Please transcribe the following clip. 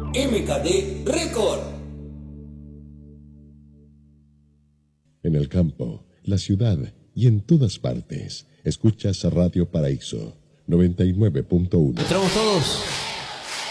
MKD Record. En el campo, la ciudad y en todas partes, escuchas Radio Paraíso 99.1. Entramos todos.